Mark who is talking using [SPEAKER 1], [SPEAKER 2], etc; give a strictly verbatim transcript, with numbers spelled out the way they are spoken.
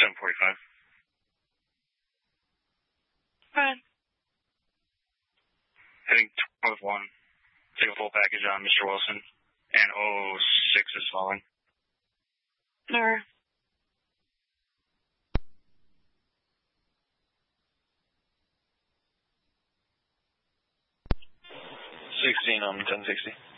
[SPEAKER 1] seven forty-five.
[SPEAKER 2] Ryan.
[SPEAKER 1] Heading twelve one. Take a full package on Mister Wilson. And oh six is falling.
[SPEAKER 2] Nora.
[SPEAKER 3] sixteen on ten sixty.